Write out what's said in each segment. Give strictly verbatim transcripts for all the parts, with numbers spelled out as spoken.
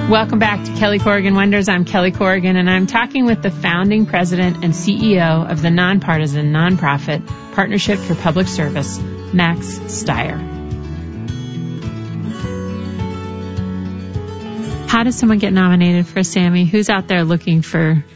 Welcome back to Kelly Corrigan Wonders. I'm Kelly Corrigan, and I'm talking with the founding president and C E O of the nonpartisan nonprofit Partnership for Public Service, Max Stier. How does someone get nominated for a Sammy? Who's out there looking for?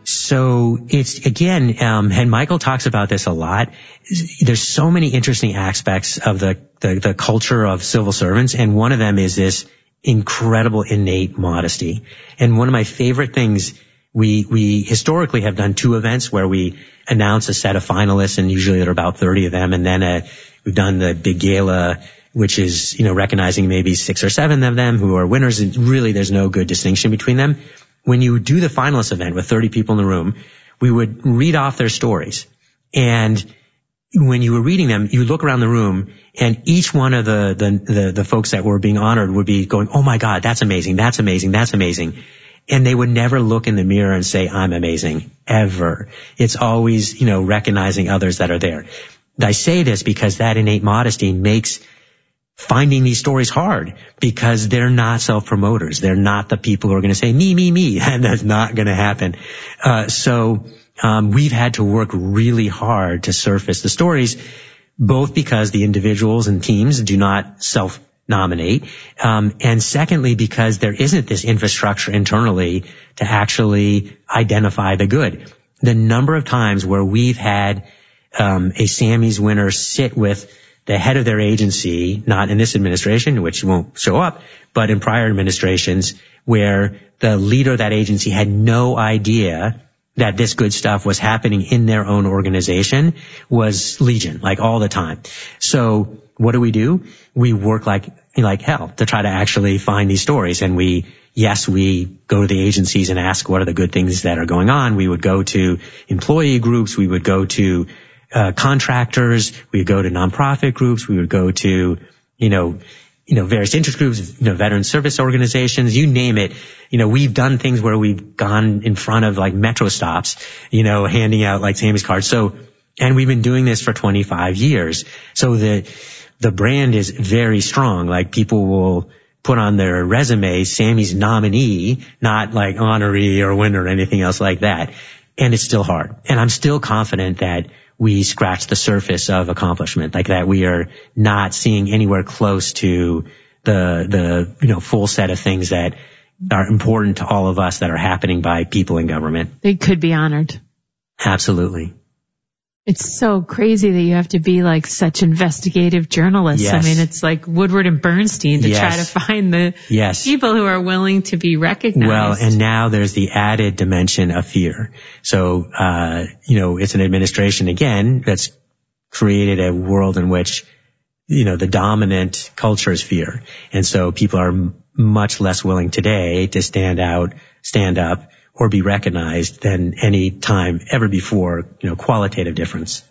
So it's, again, um, and Michael talks about this a lot. There's so many interesting aspects of the, the, the culture of civil servants, and one of them is this incredible innate modesty. And one of my favorite things, we, we historically have done two events where we announce a set of finalists, and usually there are about thirty of them, and then uh we've done the big gala, which is, you know, recognizing maybe six or seven of them who are winners, and really there's no good distinction between them. When you do the finalist event with thirty people in the room, we would read off their stories. And when you were reading them, you look around the room, and each one of the, the, the, the folks that were being honored would be going, oh my God, that's amazing, that's amazing, that's amazing. And they would never look in the mirror and say, I'm amazing, ever. It's always, you know, recognizing others that are there. I say this because that innate modesty makes finding these stories hard, because they're not self-promoters. They're not the people who are going to say, me, me, me. And that's not going to happen. Uh, so, um, we've had to work really hard to surface the stories, both because the individuals and teams do not self-nominate, um, and secondly, because there isn't this infrastructure internally to actually identify the good. The number of times where we've had, um, a Sammys winner sit with the head of their agency, not in this administration, which won't show up, but in prior administrations, where the leader of that agency had no idea that this good stuff was happening in their own organization, was legion, like all the time. So what do we do? We work like, like hell to try to actually find these stories. And we, yes, we go to the agencies and ask what are the good things that are going on. We would go to employee groups. We would go to uh, contractors. We would go to nonprofit groups. We would go to, you know, you know, various interest groups, you know, veteran service organizations, you name it. You know, we've done things where we've gone in front of like metro stops, you know, handing out like Sammy's cards. So, and we've been doing this for twenty-five years. So the, the brand is very strong. Like people will put on their resume Sammy's nominee, not like honoree or winner or anything else like that. And it's still hard. And I'm still confident that we scratch the surface of accomplishment, like that we are not seeing anywhere close to the, the, you know, full set of things that are important to all of us that are happening by people in government. They could be honored. Absolutely. It's so crazy that you have to be like such investigative journalists. Yes. I mean, it's like Woodward and Bernstein to yes. try to find the yes. people who are willing to be recognized. Well, and now there's the added dimension of fear. So, uh, you know, it's an administration, again, that's created a world in which, you know, the dominant culture is fear. And so people are m- much less willing today to stand out, stand up, or be recognized than any time ever before, you know, qualitative difference.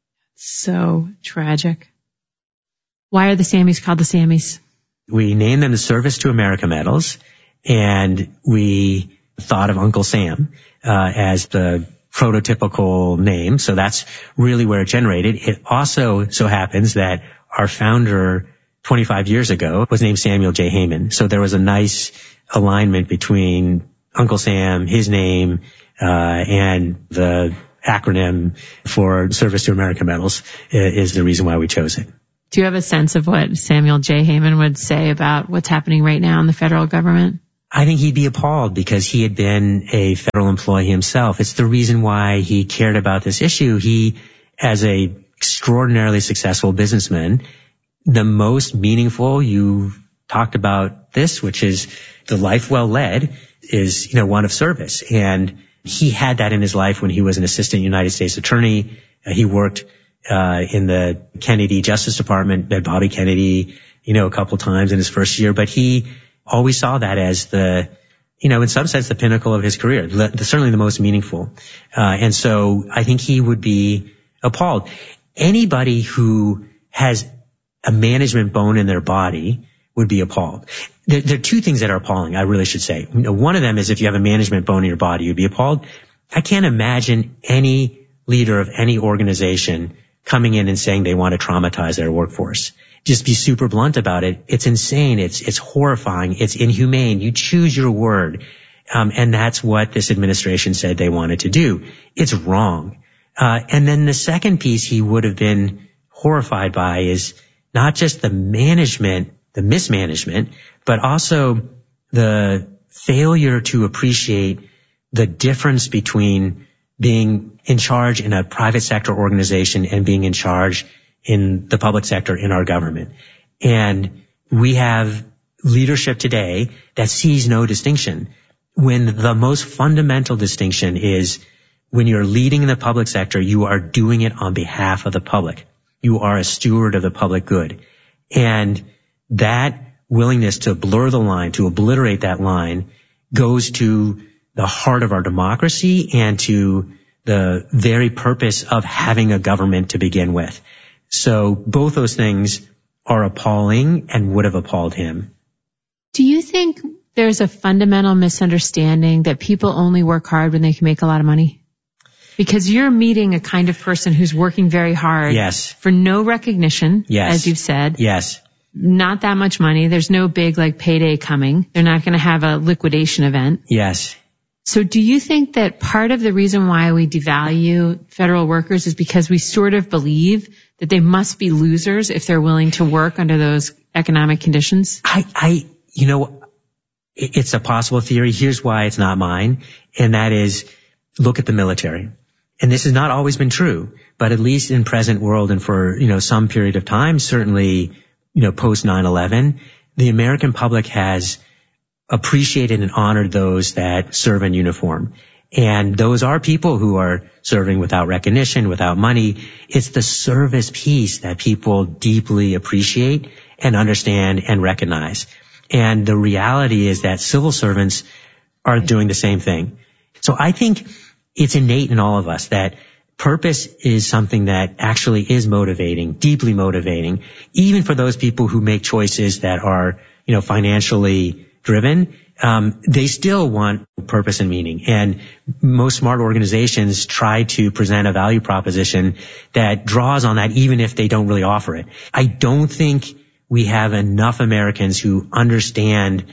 So tragic. Why are the Sammys called the Sammys? We named them the Service to America medals, and we thought of Uncle Sam uh, as the prototypical name, so that's really where it generated. It also so happens that our founder twenty-five years ago was named Samuel J. Heyman, so there was a nice alignment between Uncle Sam, his name, uh, and the acronym for Service to America medals is the reason why we chose it. Do you have a sense of what Samuel J. Heyman would say about what's happening right now in the federal government? I think he'd be appalled because he had been a federal employee himself. It's the reason why he cared about this issue. He, as a extraordinarily successful businessman, the most meaningful, you talked about this, which is the life well led, is, you know, one of service. And he had that in his life when he was an assistant United States attorney. Uh, he worked uh in the Kennedy Justice Department, met Bobby Kennedy, you know, a couple times in his first year. But he always saw that as the, you know, in some sense, the pinnacle of his career, the, certainly the most meaningful. Uh and so I think he would be appalled. Anybody who has a management bone in their body would be appalled. There, there are two things that are appalling, I really should say. You know, one of them is if you have a management bone in your body, you'd be appalled. I can't imagine any leader of any organization coming in and saying they want to traumatize their workforce. just be super blunt about it. It's insane. It's, it's horrifying. It's inhumane. You choose your word. Um, and that's what this administration said they wanted to do. It's wrong. Uh, and then the second piece he would have been horrified by is not just the management, the mismanagement, but also the failure to appreciate the difference between being in charge in a private sector organization and being in charge in the public sector in our government. And we have leadership today that sees no distinction, when the most fundamental distinction is when you're leading in the public sector, you are doing it on behalf of the public. You are a steward of the public good. And that willingness to blur the line, to obliterate that line, goes to the heart of our democracy and to the very purpose of having a government to begin with. So both those things are appalling and would have appalled him. Do you think there's a fundamental misunderstanding that people only work hard when they can make a lot of money? Because you're meeting a kind of person who's working very hard. Yes. For no recognition, yes. as you've said. Yes. Not that much money. There's no big like payday coming. They're not going to have a liquidation event. Yes. So do you think that part of the reason why we devalue federal workers is because we sort of believe that they must be losers if they're willing to work under those economic conditions? I, I, you know, it's a possible theory. Here's why it's not mine. And that is, look at the military. And this has not always been true, but at least in present world and for, you know, some period of time, certainly, you know, post nine eleven, the American public has appreciated and honored those that serve in uniform. And those are people who are serving without recognition, without money. It's the service piece that people deeply appreciate and understand and recognize. And the reality is that civil servants are doing the same thing. So I think it's innate in all of us that purpose is something that actually is motivating, deeply motivating, even for those people who make choices that are, you know, financially driven. Um, they still want purpose and meaning. And most smart organizations try to present a value proposition that draws on that, even if they don't really offer it. I don't think we have enough Americans who understand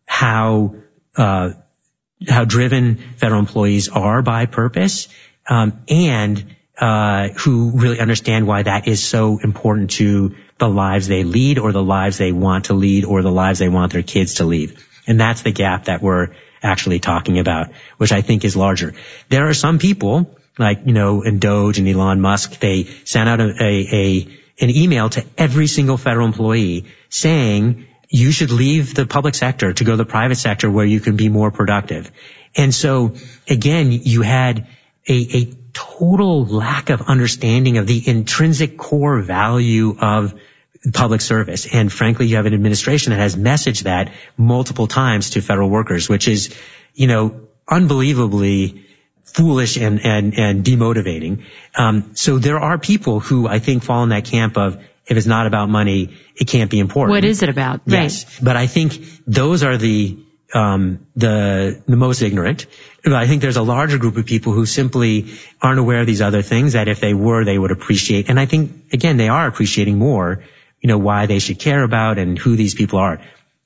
how, uh, how driven federal employees are by purpose, um, and, uh, who really understand why that is so important to the lives they lead or the lives they want to lead or the lives they want their kids to lead. And that's the gap that we're actually talking about, which I think is larger. There are some people, like, you know, in Doge and Elon Musk, they sent out a, a, a an email to every single federal employee saying you should leave the public sector to go to the private sector where you can be more productive. And so, again, you had a, a total lack of understanding of the intrinsic core value of public service. And frankly, you have an administration that has messaged that multiple times to federal workers, which is, you know, unbelievably foolish and, and, and demotivating. Um, so there are people who I think fall in that camp of, if it's not about money, it can't be important. What is it about? Yes. Right. But I think those are the, um, the, the most ignorant. I think there's a larger group of people who simply aren't aware of these other things that if they were, they would appreciate. And I think, again, they are appreciating more, you know, why they should care about and who these people are.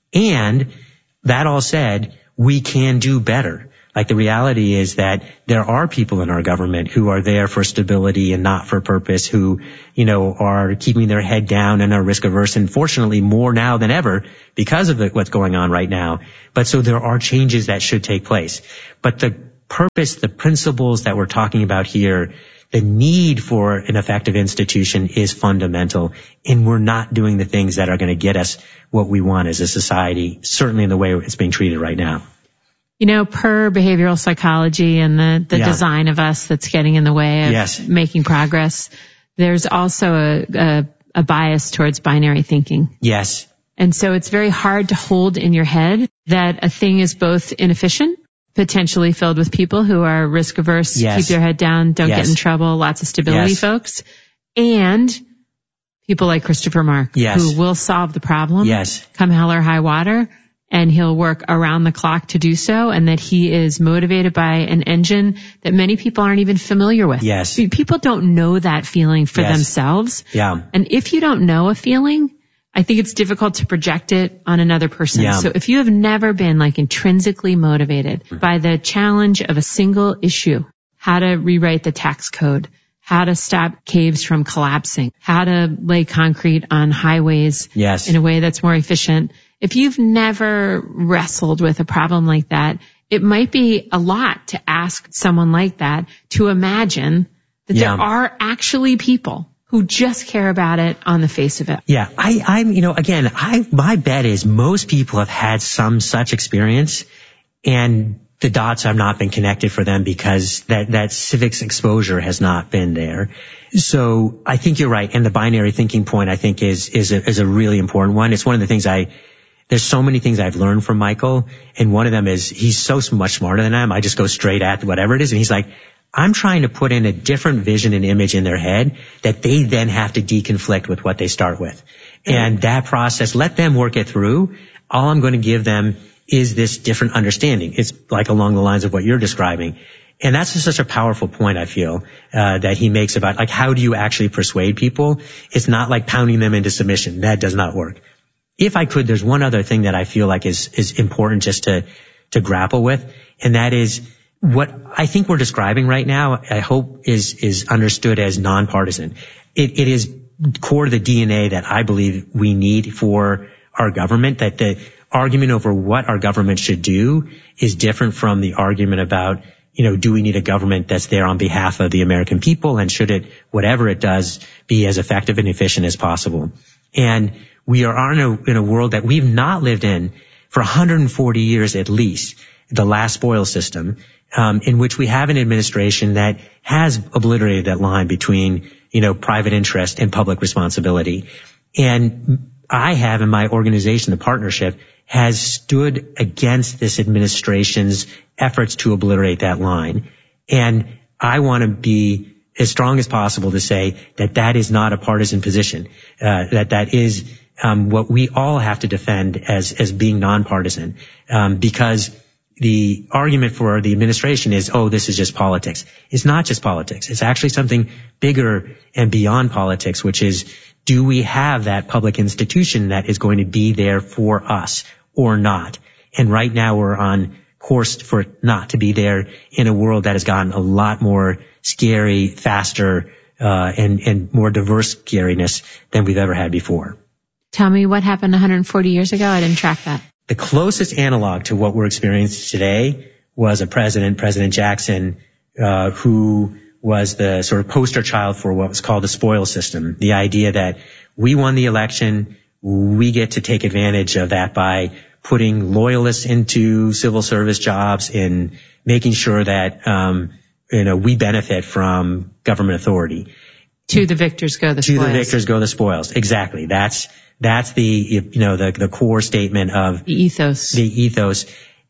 And that all said, we can do better. Like, the reality is that there are people in our government who are there for stability and not for purpose, who, you know, are keeping their head down and are risk averse, and fortunately more now than ever because of the, what's going on right now. But so there are changes that should take place. But the purpose, the principles that we're talking about here, the need for an effective institution is fundamental, and we're not doing the things that are going to get us what we want as a society, certainly in the way it's being treated right now. You know, per behavioral psychology and the, the yeah. design of us that's getting in the way of yes. making progress, there's also a, a, a bias towards binary thinking. Yes. And so it's very hard to hold in your head that a thing is both inefficient, potentially filled with people who are risk averse, yes. keep their head down, don't yes. get in trouble, lots of stability yes. folks, and people like Christopher Mark, yes. who will solve the problem, yes. come hell or high water, and he'll work around the clock to do so, and that he is motivated by an engine that many people aren't even familiar with. Yes. People don't know that feeling for yes. themselves. Yeah. And if you don't know a feeling, I think it's difficult to project it on another person. Yeah. So if you have never been like intrinsically motivated by the challenge of a single issue, how to rewrite the tax code, how to stop caves from collapsing, how to lay concrete on highways yes. in a way that's more efficient. If you've never wrestled with a problem like that, it might be a lot to ask someone like that to imagine that yeah. there are actually people who just care about it on the face of it. Yeah, I, I'm, you know, again, I, my bet is most people have had some such experience, and the dots have not been connected for them because that, that civics exposure has not been there. So I think you're right. And the binary thinking point, I think, is, is a, is a really important one. It's one of the things I, there's so many things I've learned from Michael. And one of them is he's so much smarter than I am. I just go straight at whatever it is. And he's like, I'm trying to put in a different vision and image in their head that they then have to deconflict with what they start with. And that process, let them work it through. All I'm going to give them is this different understanding. It's like along the lines of what you're describing. And that's just such a powerful point, I feel, uh, that he makes about, like, how do you actually persuade people? It's not like pounding them into submission. That does not work. If I could, there's one other thing that I feel like is, is important just to, to grapple with, and that is what I think we're describing right now, I hope is, is understood as nonpartisan. It, it is core to the D N A that I believe we need for our government, that the argument over what our government should do is different from the argument about, you know, do we need a government that's there on behalf of the American people, and should it, whatever it does, be as effective and efficient as possible. And we are in a, in a world that we've not lived in for one hundred forty years at least, the last spoil system, um, in which we have an administration that has obliterated that line between, you know, private interest and public responsibility. And I have, in my organization, the partnership, has stood against this administration's efforts to obliterate that line. And I want to be as strong as possible to say that that is not a partisan position, uh, that that is um, what we all have to defend as as being nonpartisan, um, because the argument for the administration is, oh, this is just politics. It's not just politics. It's actually something bigger and beyond politics, which is, do we have that public institution that is going to be there for us or not? And right now we're on course for it not to be there in a world that has gotten a lot more scary, faster, uh, and, and more diverse scariness than we've ever had before. Tell me what happened one hundred forty years ago. I didn't track that. The closest analog to what we're experiencing today was a president, President Jackson, uh, who was the sort of poster child for what was called the spoil system. The idea that we won the election, we get to take advantage of that by putting loyalists into civil service jobs and making sure that, um, you know, we benefit from government authority. To the victors go the spoils. To the victors go the spoils. Exactly. That's, that's the, you know, the, the core statement of the ethos. The ethos.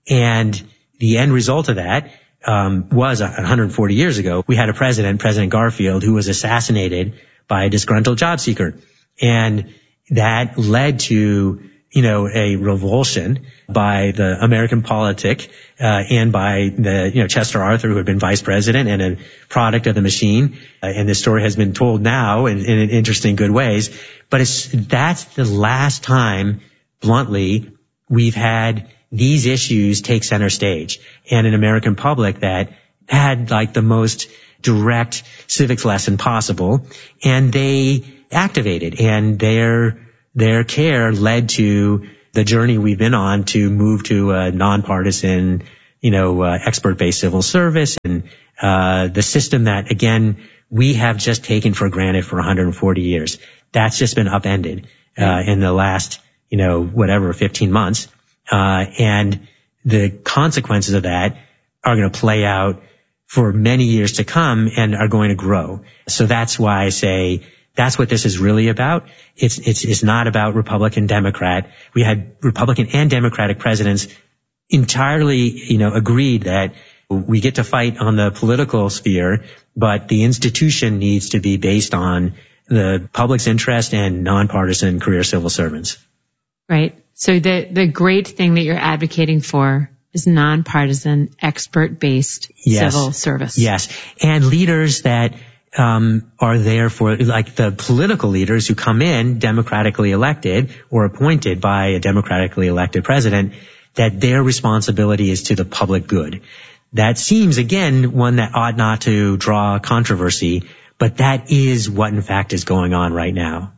And the end result of that, um, was one hundred forty years ago. We had a president, President Garfield, who was assassinated by a disgruntled job seeker. And that led to, you know, a revulsion by the American politic, uh, and by the, you know, Chester Arthur, who had been vice president and a product of the machine. Uh, and this story has been told now in, in interesting, good ways. But it's, that's the last time, bluntly, we've had these issues take center stage, and an American public that had like the most direct civics lesson possible, and they activated, and their, their care led to the journey we've been on to move to a nonpartisan, you know, uh, expert-based civil service, and, uh, the system that, again, we have just taken for granted for one hundred forty years. That's just been upended, uh, in the last, you know, whatever, fifteen months. Uh, and the consequences of that are going to play out for many years to come and are going to grow. So that's why I say that's what this is really about. It's, it's, it's not about Republican, Democrat. We had Republican and Democratic presidents entirely, you know, agreed that we get to fight on the political sphere, but the institution needs to be based on the public's interest and nonpartisan career civil servants. Right. So the, the great thing that you're advocating for is nonpartisan, expert-based yes. civil service. Yes. And leaders that um, are there for, like, the political leaders who come in democratically elected or appointed by a democratically elected president, that their responsibility is to the public good. That seems, again, one that ought not to draw controversy, but that is what, in fact, is going on right now.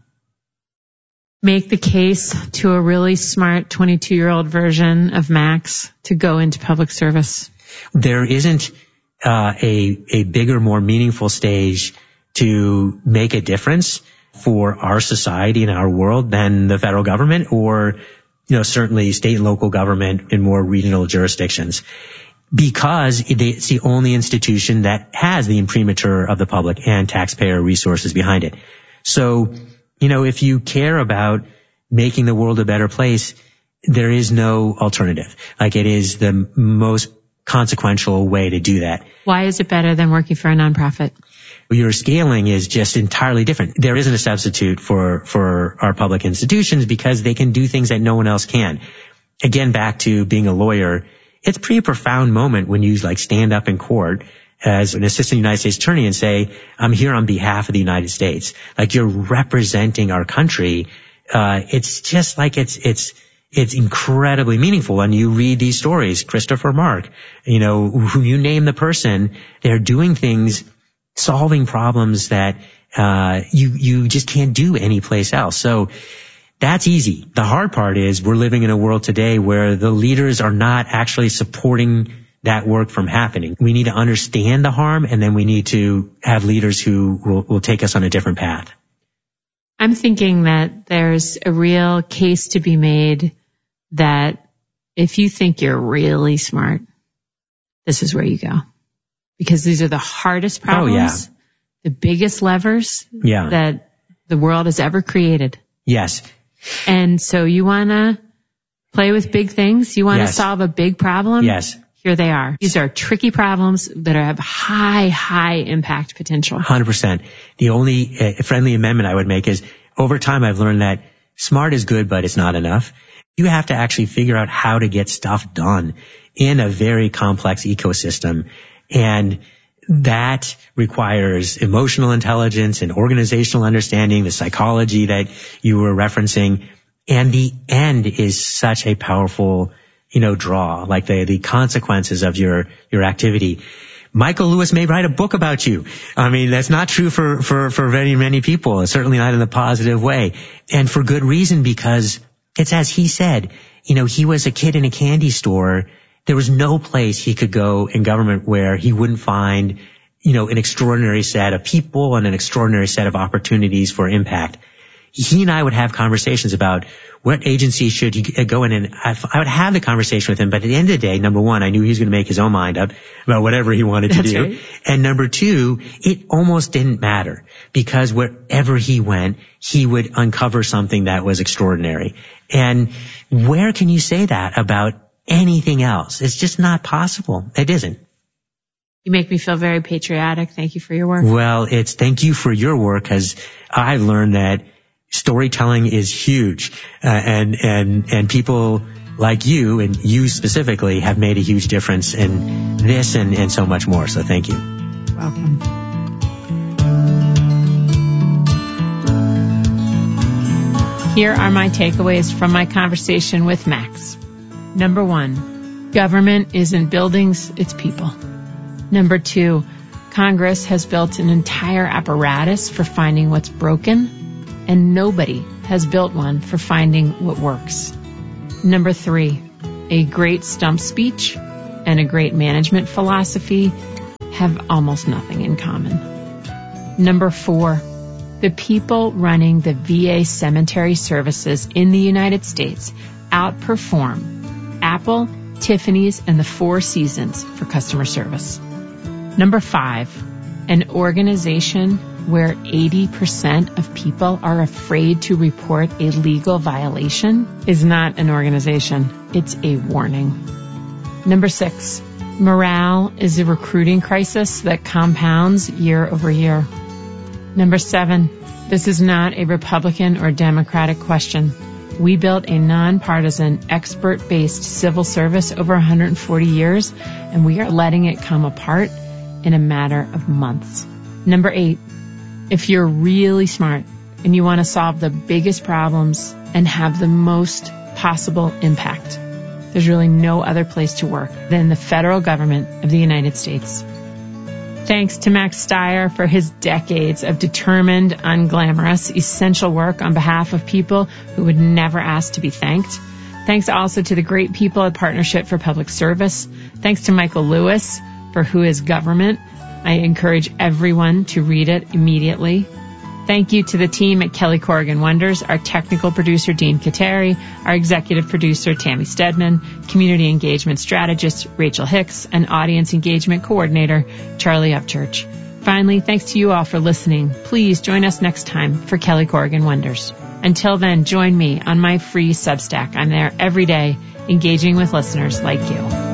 Make the case to a really smart twenty-two-year-old version of Max to go into public service. There isn't uh, a a bigger, more meaningful stage to make a difference for our society and our world than the federal government, or, you know, certainly state and local government in more regional jurisdictions, because it's the only institution that has the imprimatur of the public and taxpayer resources behind it. So, you know, if you care about making the world a better place, there is no alternative. Like, it is the most consequential way to do that. Why is it better than working for a nonprofit? Your scaling is just entirely different. There isn't a substitute for, for our public institutions because they can do things that no one else can. Again, back to being a lawyer, it's a pretty profound moment when you, like, stand up in court as an assistant United States attorney and say, I'm here on behalf of the United States. Like, you're representing our country. Uh, it's just like it's, it's, it's incredibly meaningful. And you read these stories, Christopher Mark, you know, who you name the person, they're doing things, solving problems that, uh, you, you just can't do anyplace else. So that's easy. The hard part is we're living in a world today where the leaders are not actually supporting that work from happening. We need to understand the harm, and then we need to have leaders who will, will take us on a different path. I'm thinking that there's a real case to be made that if you think you're really smart, this is where you go. Because these are the hardest problems, oh, yeah. the biggest levers yeah. that the world has ever created. Yes. And so you want to play with big things? You want to yes. solve a big problem? Yes. Here they are. These are tricky problems that have high, high impact potential. one hundred percent. The only uh, friendly amendment I would make is, over time I've learned that smart is good, but it's not enough. You have to actually figure out how to get stuff done in a very complex ecosystem. And that requires emotional intelligence and organizational understanding, the psychology that you were referencing. And the end is such a powerful, you know, draw, like the, the consequences of your, your activity. Michael Lewis may write a book about you. I mean, that's not true for, for, for very many people, certainly not in a positive way. And for good reason, because it's as he said, you know, he was a kid in a candy store. There was no place he could go in government where he wouldn't find, you know, an extraordinary set of people and an extraordinary set of opportunities for impact. He and I would have conversations about what agency should he go in, and I, I would have the conversation with him. But at the end of the day, number one, I knew he was going to make his own mind up about whatever he wanted to That's do. Right. And number two, it almost didn't matter, because wherever he went, he would uncover something that was extraordinary. And where can you say that about anything else? It's just not possible. It isn't. You make me feel very patriotic. Thank you for your work. Well, it's thank you for your work, because I've learned that storytelling is huge, uh, and and and people like you, and you specifically, have made a huge difference in this and, and so much more. So thank you. Welcome. Here are my takeaways from my conversation with Max. Number one, government isn't buildings, it's people. Number two, Congress has built an entire apparatus for finding what's broken, and nobody has built one for finding what works. Number three, a great stump speech and a great management philosophy have almost nothing in common. Number four, the people running the V A cemetery services in the United States outperform Apple, Tiffany's, and the Four Seasons for customer service. Number five, an organization where eighty percent of people are afraid to report a legal violation is not an organization. It's a warning. Number six, morale is a recruiting crisis that compounds year over year. Number seven, this is not a Republican or Democratic question. We built a nonpartisan, expert-based civil service over one hundred forty years, and we are letting it come apart in a matter of months. Number eight, if you're really smart and you want to solve the biggest problems and have the most possible impact, there's really no other place to work than the federal government of the United States. Thanks to Max Stier for his decades of determined, unglamorous, essential work on behalf of people who would never ask to be thanked. Thanks also to the great people at Partnership for Public Service. Thanks to Michael Lewis for Who is Government. I encourage everyone to read it immediately. Thank you to the team at Kelly Corrigan Wonders, our technical producer, Dean Kateri, our executive producer, Tammy Stedman, community engagement strategist, Rachel Hicks, and audience engagement coordinator, Charlie Upchurch. Finally, thanks to you all for listening. Please join us next time for Kelly Corrigan Wonders. Until then, join me on my free Substack. I'm there every day, engaging with listeners like you.